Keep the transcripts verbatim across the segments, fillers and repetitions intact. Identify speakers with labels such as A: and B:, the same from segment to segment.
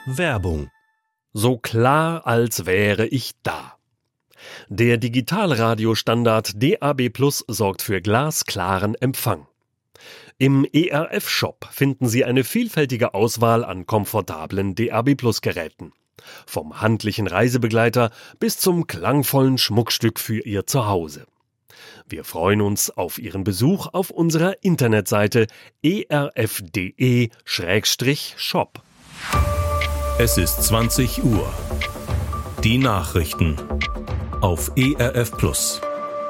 A: Werbung. So klar, als wäre ich da. Der Digitalradiostandard D A B Plus sorgt für glasklaren Empfang. Im E R F-Shop finden Sie eine vielfältige Auswahl an komfortablen D A B Plus Geräten. Vom handlichen Reisebegleiter bis zum klangvollen Schmuckstück für Ihr Zuhause. Wir freuen uns auf Ihren Besuch auf unserer Internetseite e r f punkt d e Schrägstrich shop.
B: Es ist zwanzig Uhr. Die Nachrichten auf E R F Plus.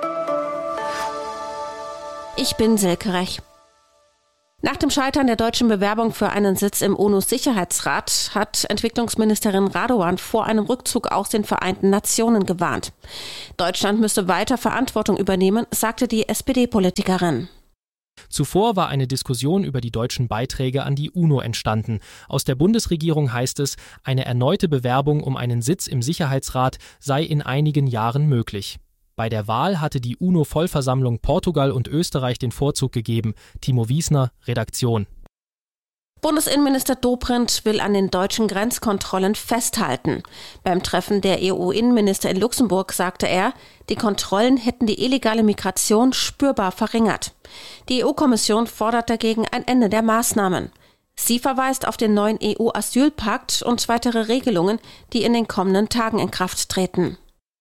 C: Ich bin Silke Rech. Nach dem Scheitern der deutschen Bewerbung für einen Sitz im U N O-Sicherheitsrat hat Entwicklungsministerin Radoan vor einem Rückzug aus den Vereinten Nationen gewarnt. Deutschland müsste weiter Verantwortung übernehmen, sagte die S P D-Politikerin.
D: Zuvor war eine Diskussion über die deutschen Beiträge an die U N O entstanden. Aus der Bundesregierung heißt es, eine erneute Bewerbung um einen Sitz im Sicherheitsrat sei in einigen Jahren möglich. Bei der Wahl hatte die U N O-Vollversammlung Portugal und Österreich den Vorzug gegeben. Timo Wiesner, Redaktion.
C: Bundesinnenminister Dobrindt will an den deutschen Grenzkontrollen festhalten. Beim Treffen der E U-Innenminister in Luxemburg sagte er, die Kontrollen hätten die illegale Migration spürbar verringert. Die E U-Kommission fordert dagegen ein Ende der Maßnahmen. Sie verweist auf den neuen E U-Asylpakt und weitere Regelungen, die in den kommenden Tagen in Kraft treten.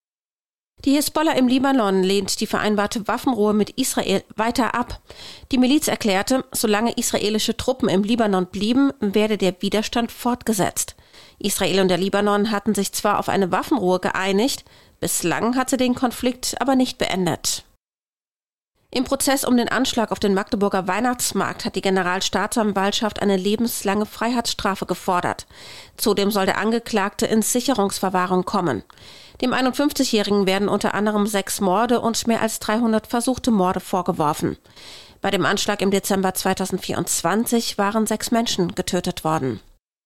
C: Die Hisbollah im Libanon lehnt die vereinbarte Waffenruhe mit Israel weiter ab. Die Miliz erklärte, solange israelische Truppen im Libanon blieben, werde der Widerstand fortgesetzt. Israel und der Libanon hatten sich zwar auf eine Waffenruhe geeinigt, bislang hat sie den Konflikt aber nicht beendet. Im Prozess um den Anschlag auf den Magdeburger Weihnachtsmarkt hat die Generalstaatsanwaltschaft eine lebenslange Freiheitsstrafe gefordert. Zudem soll der Angeklagte in Sicherungsverwahrung kommen. Dem einundfünfzigjährigen werden unter anderem sechs Morde und mehr als dreihundert versuchte Morde vorgeworfen. Bei dem Anschlag im Dezember zweitausendvierundzwanzig waren sechs Menschen getötet worden.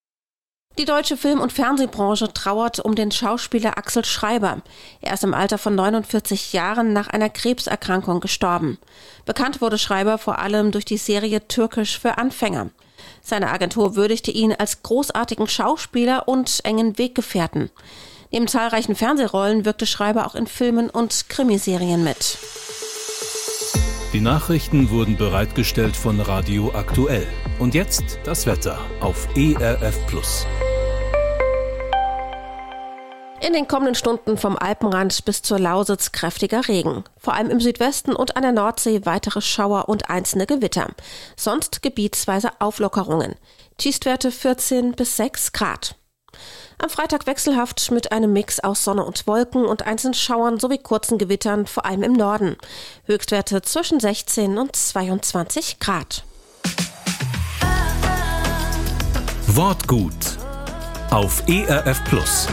C: Die deutsche Film- und Fernsehbranche trauert um den Schauspieler Axel Schreiber. Er ist im Alter von neunundvierzig Jahren nach einer Krebserkrankung gestorben. Bekannt wurde Schreiber vor allem durch die Serie Türkisch für Anfänger. Seine Agentur würdigte ihn als großartigen Schauspieler und engen Weggefährten. Neben zahlreichen Fernsehrollen wirkte Schreiber auch in Filmen und Krimiserien mit.
B: Die Nachrichten wurden bereitgestellt von Radio Aktuell. Und jetzt das Wetter auf E R F Plus.
C: In den kommenden Stunden vom Alpenrand bis zur Lausitz kräftiger Regen. Vor allem im Südwesten und an der Nordsee weitere Schauer und einzelne Gewitter. Sonst gebietsweise Auflockerungen. Tiefstwerte vierzehn bis sechs Grad. Am Freitag wechselhaft mit einem Mix aus Sonne und Wolken und einzelnen Schauern sowie kurzen Gewittern, vor allem im Norden. Höchstwerte zwischen sechzehn und zweiundzwanzig Grad.
B: Wortgut auf E R F Plus.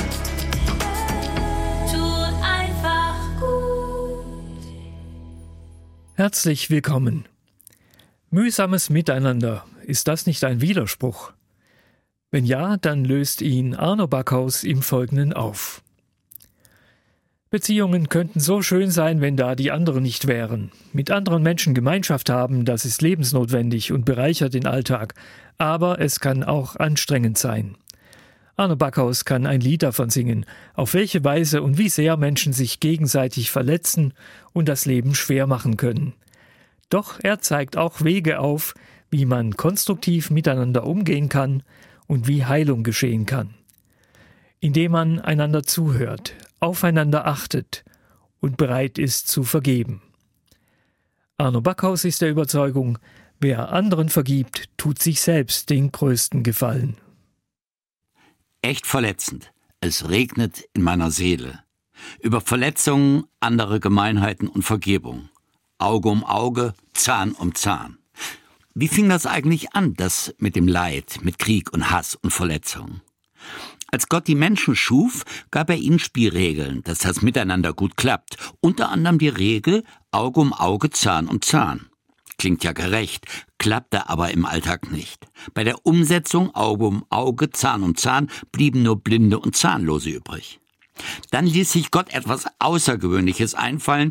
E: Tut einfach gut.
F: Herzlich willkommen. Mühsames Miteinander, ist das nicht ein Widerspruch? Wenn ja, dann löst ihn Arno Backhaus im Folgenden auf. Beziehungen könnten so schön sein, wenn da die anderen nicht wären. Mit anderen Menschen Gemeinschaft haben, das ist lebensnotwendig und bereichert den Alltag. Aber es kann auch anstrengend sein. Arno Backhaus kann ein Lied davon singen, auf welche Weise und wie sehr Menschen sich gegenseitig verletzen und das Leben schwer machen können. Doch er zeigt auch Wege auf, wie man konstruktiv miteinander umgehen kann und wie Heilung geschehen kann. Indem man einander zuhört, aufeinander achtet und bereit ist zu vergeben. Arno Backhaus ist der Überzeugung, wer anderen vergibt, tut sich selbst den größten Gefallen.
G: Echt verletzend. Es regnet in meiner Seele. Über Verletzungen, andere Gemeinheiten und Vergebung. Auge um Auge, Zahn um Zahn. Wie fing das eigentlich an, das mit dem Leid, mit Krieg und Hass und Verletzung? Als Gott die Menschen schuf, gab er ihnen Spielregeln, dass das Miteinander gut klappt. Unter anderem die Regel Auge um Auge, Zahn um Zahn. Klingt ja gerecht, klappte aber im Alltag nicht. Bei der Umsetzung Auge um Auge, Zahn um Zahn blieben nur Blinde und Zahnlose übrig. Dann ließ sich Gott etwas Außergewöhnliches einfallen.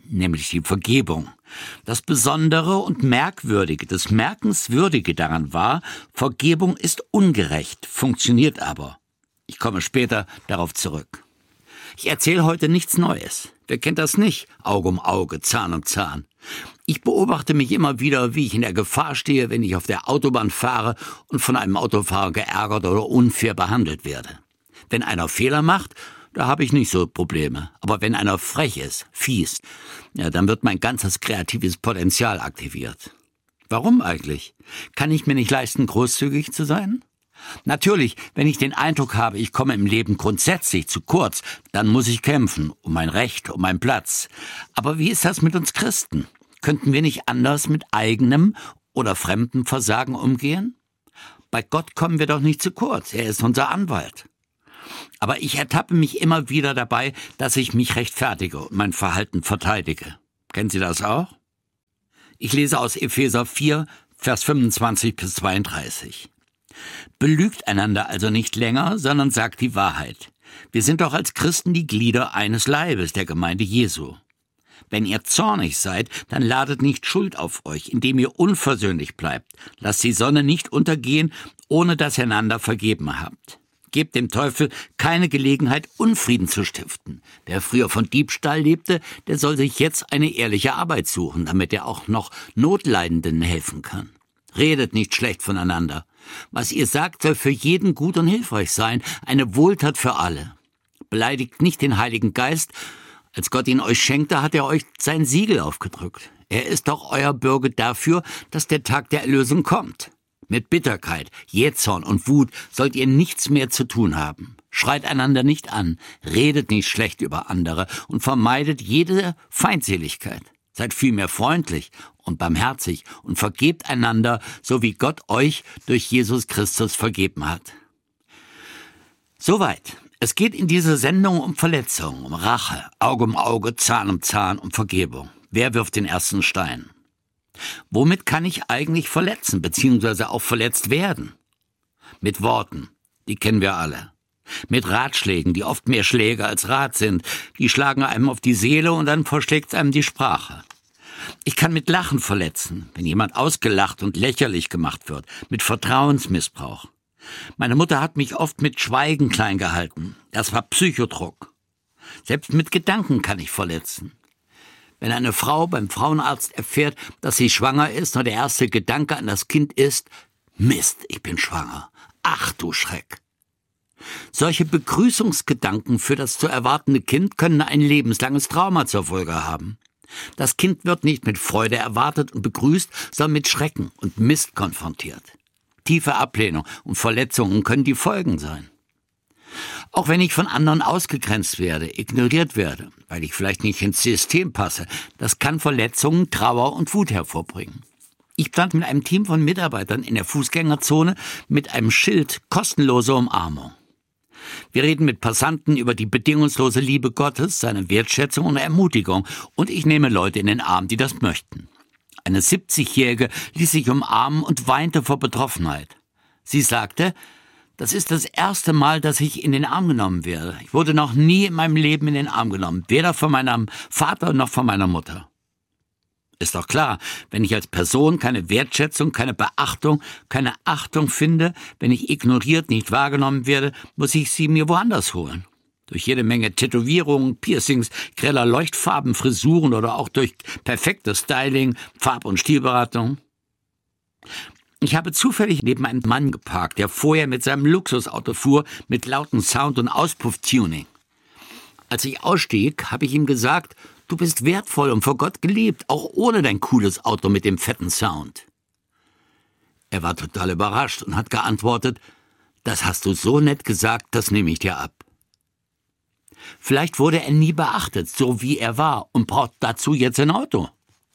G: nämlich die Vergebung. Das Besondere und Merkwürdige, das Merkenswürdige daran war, Vergebung ist ungerecht, funktioniert aber. Ich komme später darauf zurück. Ich erzähle heute nichts Neues. Wer kennt das nicht? Auge um Auge, Zahn um Zahn. Ich beobachte mich immer wieder, wie ich in der Gefahr stehe, wenn ich auf der Autobahn fahre und von einem Autofahrer geärgert oder unfair behandelt werde. Wenn einer Fehler macht, da habe ich nicht so Probleme. Aber wenn einer frech ist, fies, ja, dann wird mein ganzes kreatives Potenzial aktiviert. Warum eigentlich? Kann ich mir nicht leisten, großzügig zu sein? Natürlich, wenn ich den Eindruck habe, ich komme im Leben grundsätzlich zu kurz, dann muss ich kämpfen, um mein Recht, um meinen Platz. Aber wie ist das mit uns Christen? Könnten wir nicht anders mit eigenem oder fremdem Versagen umgehen? Bei Gott kommen wir doch nicht zu kurz, er ist unser Anwalt. Aber ich ertappe mich immer wieder dabei, dass ich mich rechtfertige und mein Verhalten verteidige. Kennen Sie das auch? Ich lese aus Epheser vier, Vers fünfundzwanzig bis zweiunddreißig. Belügt einander also nicht länger, sondern sagt die Wahrheit. Wir sind doch als Christen die Glieder eines Leibes, der Gemeinde Jesu. Wenn ihr zornig seid, dann ladet nicht Schuld auf euch, indem ihr unversöhnlich bleibt. Lasst die Sonne nicht untergehen, ohne dass ihr einander vergeben habt. Gebt dem Teufel keine Gelegenheit, Unfrieden zu stiften. Wer früher von Diebstahl lebte, der soll sich jetzt eine ehrliche Arbeit suchen, damit er auch noch Notleidenden helfen kann. Redet nicht schlecht voneinander. Was ihr sagt, soll für jeden gut und hilfreich sein, eine Wohltat für alle. Beleidigt nicht den Heiligen Geist. Als Gott ihn euch schenkte, hat er euch sein Siegel aufgedrückt. Er ist doch euer Bürger dafür, dass der Tag der Erlösung kommt. Mit Bitterkeit, Jähzorn und Wut sollt ihr nichts mehr zu tun haben. Schreit einander nicht an, redet nicht schlecht über andere und vermeidet jede Feindseligkeit. Seid vielmehr freundlich und barmherzig und vergebt einander, so wie Gott euch durch Jesus Christus vergeben hat. Soweit. Es geht in dieser Sendung um Verletzung, um Rache, Auge um Auge, Zahn um Zahn, um Vergebung. Wer wirft den ersten Stein? Womit kann ich eigentlich verletzen, beziehungsweise auch verletzt werden? Mit Worten, die kennen wir alle. Mit Ratschlägen, die oft mehr Schläge als Rat sind. Die schlagen einem auf die Seele und dann verschlägt einem die Sprache. Ich kann mit Lachen verletzen, wenn jemand ausgelacht und lächerlich gemacht wird, mit Vertrauensmissbrauch. Meine Mutter hat mich oft mit Schweigen klein gehalten. Das war Psychodruck. Selbst mit Gedanken kann ich verletzen. Wenn eine Frau beim Frauenarzt erfährt, dass sie schwanger ist und der erste Gedanke an das Kind ist, Mist, ich bin schwanger. Ach du Schreck. Solche Begrüßungsgedanken für das zu erwartende Kind können ein lebenslanges Trauma zur Folge haben. Das Kind wird nicht mit Freude erwartet und begrüßt, sondern mit Schrecken und Mist konfrontiert. Tiefe Ablehnung und Verletzungen können die Folgen sein. Auch wenn ich von anderen ausgegrenzt werde, ignoriert werde, weil ich vielleicht nicht ins System passe, das kann Verletzungen, Trauer und Wut hervorbringen. Ich stand mit einem Team von Mitarbeitern in der Fußgängerzone mit einem Schild kostenlose Umarmung. Wir reden mit Passanten über die bedingungslose Liebe Gottes, seine Wertschätzung und Ermutigung, und ich nehme Leute in den Arm, die das möchten. Eine siebzigjährige ließ sich umarmen und weinte vor Betroffenheit. Sie sagte, das ist das erste Mal, dass ich in den Arm genommen werde. Ich wurde noch nie in meinem Leben in den Arm genommen, weder von meinem Vater noch von meiner Mutter. Ist doch klar, wenn ich als Person keine Wertschätzung, keine Beachtung, keine Achtung finde, wenn ich ignoriert, nicht wahrgenommen werde, muss ich sie mir woanders holen. Durch jede Menge Tätowierungen, Piercings, greller Leuchtfarben, Frisuren oder auch durch perfektes Styling, Farb- und Stilberatung. Ich habe zufällig neben einem Mann geparkt, der vorher mit seinem Luxusauto fuhr, mit lautem Sound und Auspuff-Tuning. Als ich ausstieg, habe ich ihm gesagt, du bist wertvoll und vor Gott geliebt, auch ohne dein cooles Auto mit dem fetten Sound. Er war total überrascht und hat geantwortet, das hast du so nett gesagt, das nehme ich dir ab. Vielleicht wurde er nie beachtet, so wie er war, und braucht dazu jetzt ein Auto.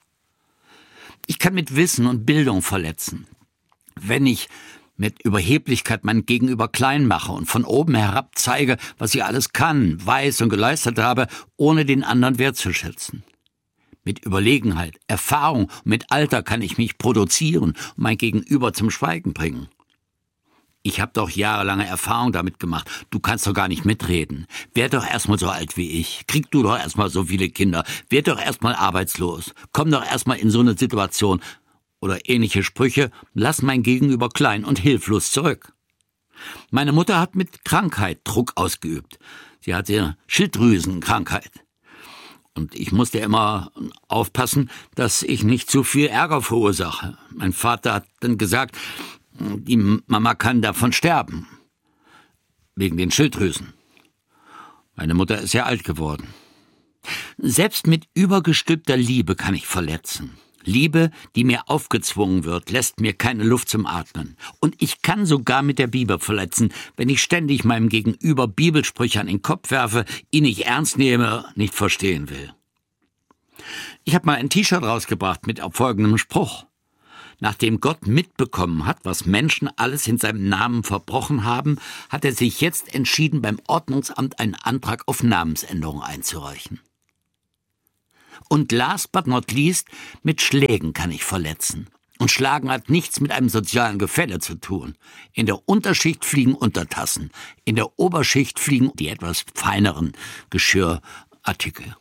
G: Ich kann mit Wissen und Bildung verletzen. Wenn ich mit Überheblichkeit mein Gegenüber klein mache und von oben herab zeige, was ich alles kann, weiß und geleistet habe, ohne den anderen wertzuschätzen. Mit Überlegenheit, Erfahrung und mit Alter kann ich mich produzieren und mein Gegenüber zum Schweigen bringen. Ich habe doch jahrelange Erfahrung damit gemacht. Du kannst doch gar nicht mitreden. Werd doch erstmal so alt wie ich. Krieg du doch erstmal so viele Kinder. Werd doch erstmal arbeitslos. Komm doch erstmal in so eine Situation. Oder ähnliche Sprüche. Lass mein Gegenüber klein und hilflos zurück. Meine Mutter hat mit Krankheit Druck ausgeübt. Sie hatte eine Schilddrüsenkrankheit. Und ich musste immer aufpassen, dass ich nicht zu viel Ärger verursache. Mein Vater hat dann gesagt, die Mama kann davon sterben. Wegen den Schilddrüsen. Meine Mutter ist ja alt geworden. Selbst mit übergestülpter Liebe kann ich verletzen. Liebe, die mir aufgezwungen wird, lässt mir keine Luft zum Atmen. Und ich kann sogar mit der Bibel verletzen, wenn ich ständig meinem Gegenüber Bibelsprüche an den Kopf werfe, ihn nicht ernst nehme, nicht verstehen will. Ich habe mal ein T-Shirt rausgebracht mit folgendem Spruch. Nachdem Gott mitbekommen hat, was Menschen alles in seinem Namen verbrochen haben, hat er sich jetzt entschieden, beim Ordnungsamt einen Antrag auf Namensänderung einzureichen. Und last but not least, mit Schlägen kann ich verletzen. Und Schlagen hat nichts mit einem sozialen Gefälle zu tun. In der Unterschicht fliegen Untertassen, in der Oberschicht fliegen die etwas feineren Geschirrartikel.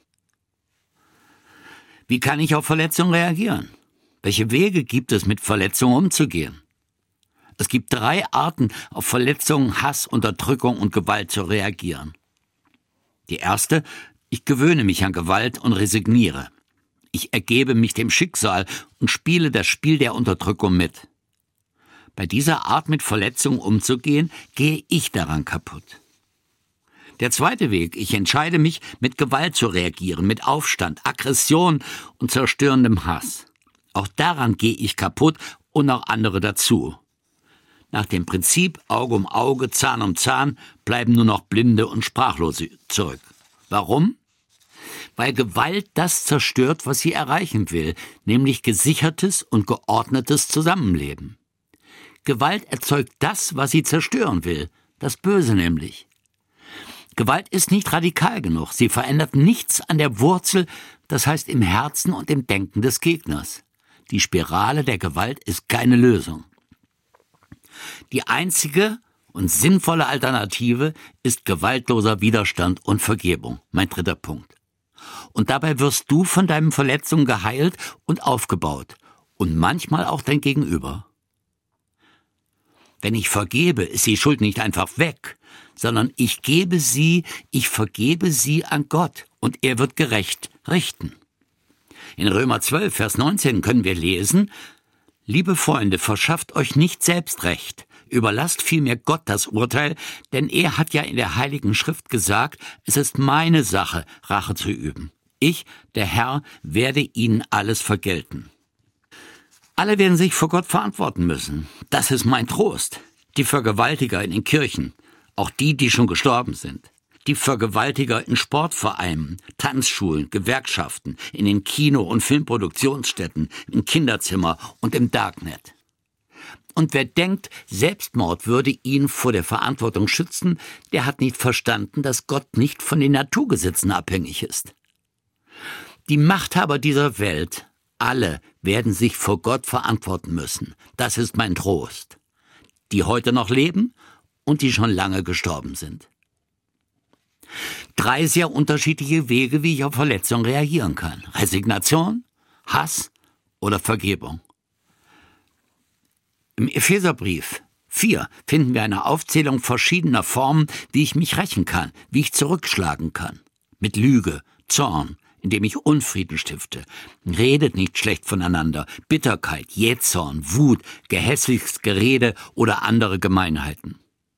G: Wie kann ich auf Verletzungen reagieren? Welche Wege gibt es, mit Verletzungen umzugehen? Es gibt drei Arten, auf Verletzungen, Hass, Unterdrückung und Gewalt zu reagieren. Die erste: Ich gewöhne mich an Gewalt und resigniere. Ich ergebe mich dem Schicksal und spiele das Spiel der Unterdrückung mit. Bei dieser Art, mit Verletzungen umzugehen, gehe ich daran kaputt. Der zweite Weg: Ich entscheide mich, mit Gewalt zu reagieren, mit Aufstand, Aggression und zerstörendem Hass. Auch daran gehe ich kaputt und auch andere dazu. Nach dem Prinzip Auge um Auge, Zahn um Zahn bleiben nur noch Blinde und Sprachlose zurück. Warum? Weil Gewalt das zerstört, was sie erreichen will, nämlich gesichertes und geordnetes Zusammenleben. Gewalt erzeugt das, was sie zerstören will, das Böse nämlich. Gewalt ist nicht radikal genug, sie verändert nichts an der Wurzel, das heißt im Herzen und im Denken des Gegners. Die Spirale der Gewalt ist keine Lösung. Die einzige und sinnvolle Alternative ist gewaltloser Widerstand und Vergebung, mein dritter Punkt. Und dabei wirst du von deinen Verletzungen geheilt und aufgebaut und manchmal auch dein Gegenüber. Wenn ich vergebe, ist die Schuld nicht einfach weg, sondern ich gebe sie, ich vergebe sie an Gott und er wird gerecht richten. In Römer zwölf, Vers neunzehn können wir lesen: Liebe Freunde, verschafft euch nicht selbst Recht, überlasst vielmehr Gott das Urteil, denn er hat ja in der Heiligen Schrift gesagt, es ist meine Sache, Rache zu üben. Ich, der Herr, werde ihnen alles vergelten. Alle werden sich vor Gott verantworten müssen. Das ist mein Trost. Die Vergewaltiger in den Kirchen, auch die, die schon gestorben sind. Die Vergewaltiger in Sportvereinen, Tanzschulen, Gewerkschaften, in den Kino- und Filmproduktionsstätten, im Kinderzimmer und im Darknet. Und wer denkt, Selbstmord würde ihn vor der Verantwortung schützen, der hat nicht verstanden, dass Gott nicht von den Naturgesetzen abhängig ist. Die Machthaber dieser Welt, alle werden sich vor Gott verantworten müssen. Das ist mein Trost. Die heute noch leben und die schon lange gestorben sind. Drei sehr unterschiedliche Wege, wie ich auf Verletzungen reagieren kann. Resignation, Hass oder Vergebung. Im Epheserbrief vier finden wir eine Aufzählung verschiedener Formen, wie ich mich rächen kann, wie ich zurückschlagen kann. Mit Lüge, Zorn, indem ich Unfrieden stifte. Redet nicht schlecht voneinander. Bitterkeit, Jähzorn, Wut, gehässiges Gerede oder andere Gemeinheiten.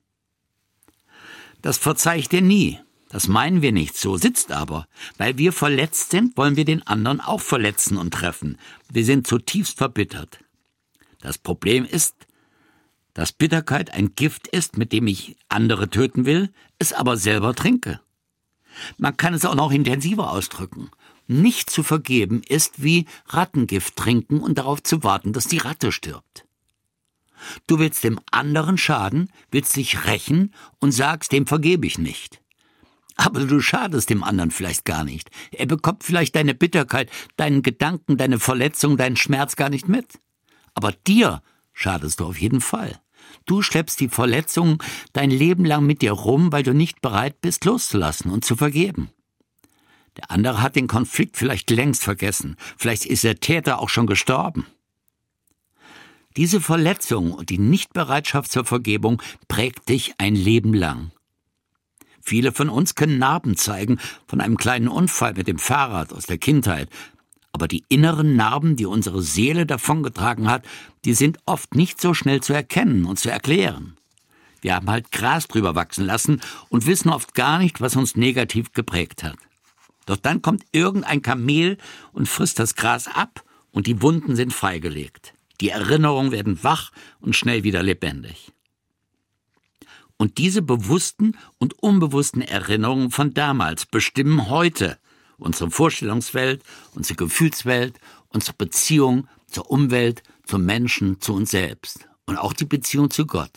G: Das verzeih ich dir nie. Das meinen wir nicht, so sitzt aber. Weil wir verletzt sind, wollen wir den anderen auch verletzen und treffen. Wir sind zutiefst verbittert. Das Problem ist, dass Bitterkeit ein Gift ist, mit dem ich andere töten will, es aber selber trinke. Man kann es auch noch intensiver ausdrücken. Nicht zu vergeben ist wie Rattengift trinken und darauf zu warten, dass die Ratte stirbt. Du willst dem anderen schaden, willst dich rächen und sagst, dem vergebe ich nicht. Aber du schadest dem anderen vielleicht gar nicht. Er bekommt vielleicht deine Bitterkeit, deinen Gedanken, deine Verletzung, deinen Schmerz gar nicht mit. Aber dir schadest du auf jeden Fall. Du schleppst die Verletzungen dein Leben lang mit dir rum, weil du nicht bereit bist, loszulassen und zu vergeben. Der andere hat den Konflikt vielleicht längst vergessen. Vielleicht ist der Täter auch schon gestorben. Diese Verletzung und die Nichtbereitschaft zur Vergebung prägt dich ein Leben lang. Viele von uns können Narben zeigen von einem kleinen Unfall mit dem Fahrrad aus der Kindheit. Aber die inneren Narben, die unsere Seele davongetragen hat, die sind oft nicht so schnell zu erkennen und zu erklären. Wir haben halt Gras drüber wachsen lassen und wissen oft gar nicht, was uns negativ geprägt hat. Doch dann kommt irgendein Kamel und frisst das Gras ab und die Wunden sind freigelegt. Die Erinnerungen werden wach und schnell wieder lebendig. Und diese bewussten und unbewussten Erinnerungen von damals bestimmen heute unsere Vorstellungswelt, unsere Gefühlswelt, unsere Beziehung zur Umwelt, zum Menschen, zu uns selbst und auch die Beziehung zu Gott.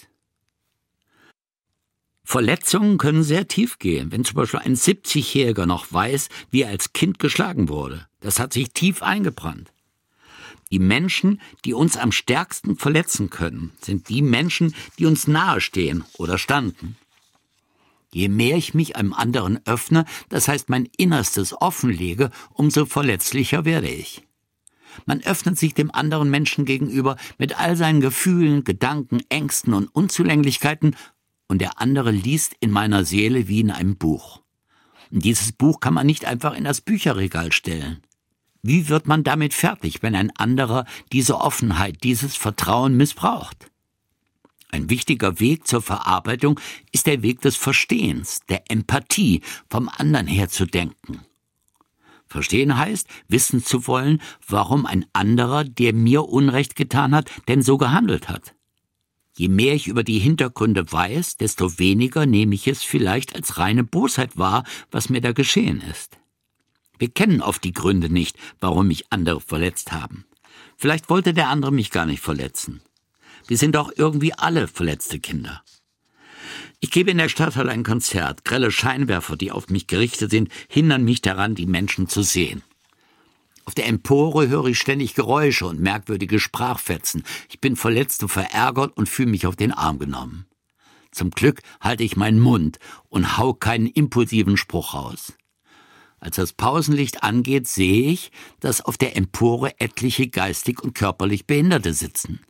G: Verletzungen können sehr tief gehen, wenn zum Beispiel ein siebzigjähriger noch weiß, wie er als Kind geschlagen wurde. Das hat sich tief eingebrannt. Die Menschen, die uns am stärksten verletzen können, sind die Menschen, die uns nahestehen oder standen. Je mehr ich mich einem anderen öffne, das heißt mein Innerstes offenlege, umso verletzlicher werde ich. Man öffnet sich dem anderen Menschen gegenüber mit all seinen Gefühlen, Gedanken, Ängsten und Unzulänglichkeiten und der andere liest in meiner Seele wie in einem Buch. Und dieses Buch kann man nicht einfach in das Bücherregal stellen. Wie wird man damit fertig, wenn ein anderer diese Offenheit, dieses Vertrauen missbraucht? Ein wichtiger Weg zur Verarbeitung ist der Weg des Verstehens, der Empathie, vom anderen her zu denken. Verstehen heißt, wissen zu wollen, warum ein anderer, der mir Unrecht getan hat, denn so gehandelt hat. Je mehr ich über die Hintergründe weiß, desto weniger nehme ich es vielleicht als reine Bosheit wahr, was mir da geschehen ist. Wir kennen oft die Gründe nicht, warum mich andere verletzt haben. Vielleicht wollte der andere mich gar nicht verletzen. Wir sind doch irgendwie alle verletzte Kinder. Ich gebe in der Stadthalle ein Konzert. Grelle Scheinwerfer, die auf mich gerichtet sind, hindern mich daran, die Menschen zu sehen. Auf der Empore höre ich ständig Geräusche und merkwürdige Sprachfetzen. Ich bin verletzt und verärgert und fühle mich auf den Arm genommen. Zum Glück halte ich meinen Mund und hau keinen impulsiven Spruch raus. Als das Pausenlicht angeht, sehe ich, dass auf der Empore etliche geistig und körperlich Behinderte sitzen.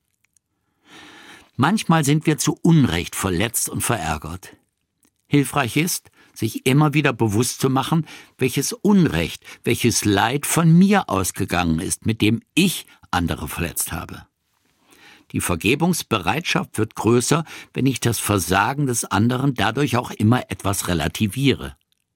G: Manchmal sind wir zu Unrecht verletzt und verärgert. Hilfreich ist, sich immer wieder bewusst zu machen, welches Unrecht, welches Leid von mir ausgegangen ist, mit dem ich andere verletzt habe. Die Vergebungsbereitschaft wird größer, wenn ich das Versagen des anderen dadurch auch immer etwas relativiere.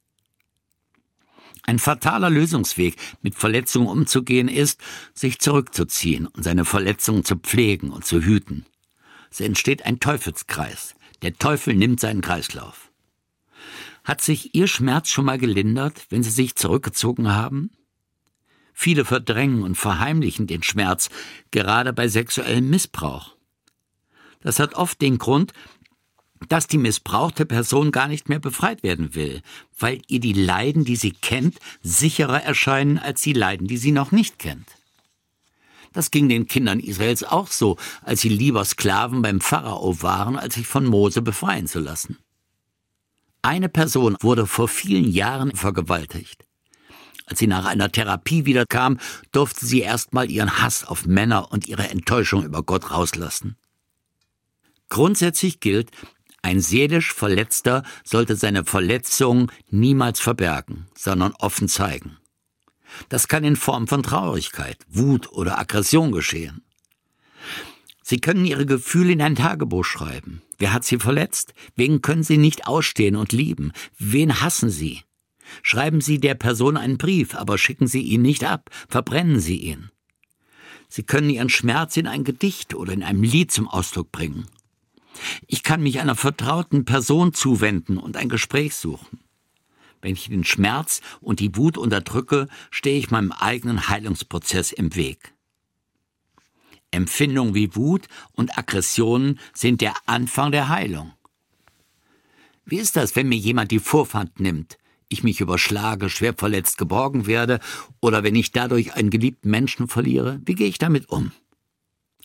G: Ein fataler Lösungsweg, mit Verletzungen umzugehen, ist, sich zurückzuziehen und seine Verletzungen zu pflegen und zu hüten. Es entsteht ein Teufelskreis. Der Teufel nimmt seinen Kreislauf. Hat sich Ihr Schmerz schon mal gelindert, wenn Sie sich zurückgezogen haben? Viele verdrängen und verheimlichen den Schmerz, gerade bei sexuellem Missbrauch. Das hat oft den Grund, dass die missbrauchte Person gar nicht mehr befreit werden will, weil ihr die Leiden, die sie kennt, sicherer erscheinen als die Leiden, die sie noch nicht kennt. Das ging den Kindern Israels auch so, als sie lieber Sklaven beim Pharao waren, als sich von Mose befreien zu lassen. Eine Person wurde vor vielen Jahren vergewaltigt. Als sie nach einer Therapie wiederkam, durfte sie erstmal ihren Hass auf Männer und ihre Enttäuschung über Gott rauslassen. Grundsätzlich gilt, ein seelisch Verletzter sollte seine Verletzung niemals verbergen, sondern offen zeigen. Das kann in Form von Traurigkeit, Wut oder Aggression geschehen. Sie können Ihre Gefühle in ein Tagebuch schreiben. Wer hat Sie verletzt? Wen können Sie nicht ausstehen und lieben? Wen hassen Sie? Schreiben Sie der Person einen Brief, aber schicken Sie ihn nicht ab, verbrennen Sie ihn. Sie können Ihren Schmerz in ein Gedicht oder in einem Lied zum Ausdruck bringen. Ich kann mich einer vertrauten Person zuwenden und ein Gespräch suchen. Wenn ich den Schmerz und die Wut unterdrücke, stehe ich meinem eigenen Heilungsprozess im Weg. Empfindungen wie Wut und Aggressionen sind der Anfang der Heilung. Wie ist das, wenn mir jemand die Vorfahrt nimmt, ich mich überschlage, schwer verletzt geborgen werde oder wenn ich dadurch einen geliebten Menschen verliere? Wie gehe ich damit um?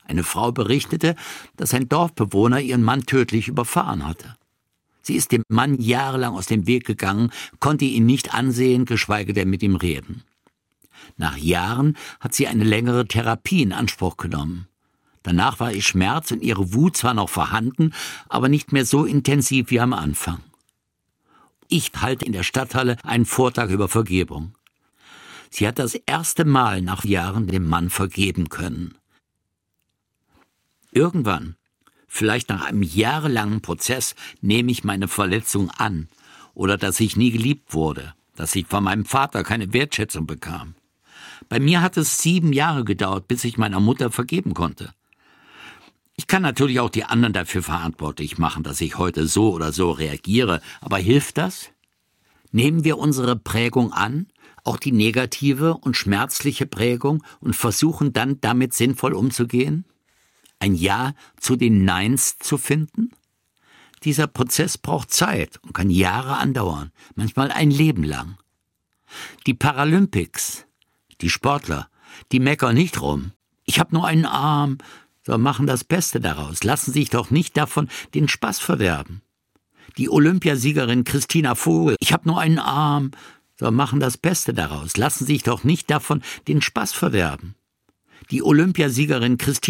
G: Eine Frau berichtete, dass ein Dorfbewohner ihren Mann tödlich überfahren hatte. Sie ist dem Mann jahrelang aus dem Weg gegangen, konnte ihn nicht ansehen, geschweige denn mit ihm reden. Nach Jahren hat sie eine längere Therapie in Anspruch genommen. Danach war ihr Schmerz und ihre Wut zwar noch vorhanden, aber nicht mehr so intensiv wie am Anfang. Ich halte in der Stadthalle einen Vortrag über Vergebung. Sie hat das erste Mal nach Jahren dem Mann vergeben können. Irgendwann, vielleicht nach einem jahrelangen Prozess, nehme ich meine Verletzung an oder dass ich nie geliebt wurde, dass ich von meinem Vater keine Wertschätzung bekam. Bei mir hat es sieben Jahre gedauert, bis ich meiner Mutter vergeben konnte. Ich kann natürlich auch die anderen dafür verantwortlich machen, dass ich heute so oder so reagiere, aber hilft das? Nehmen wir unsere Prägung an, auch die negative und schmerzliche Prägung, und versuchen dann damit sinnvoll umzugehen? Ein Ja zu den Neins zu finden? Dieser Prozess braucht Zeit und kann Jahre andauern, manchmal ein Leben lang. Die Paralympics, die Sportler, die meckern nicht rum. Ich habe nur einen Arm, so machen das Beste daraus. Lassen sich doch nicht davon den Spaß verderben. Die Olympiasiegerin Christina Vogel, ich habe nur einen Arm, so machen das Beste daraus. Lassen sich doch nicht davon den Spaß verderben. Die Olympiasiegerin Christina